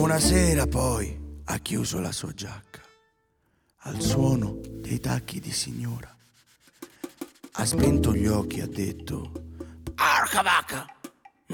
una sera poi ha chiuso la sua giacca al suono dei tacchi di signora. Ha spento gli occhi e ha detto: porca vacca,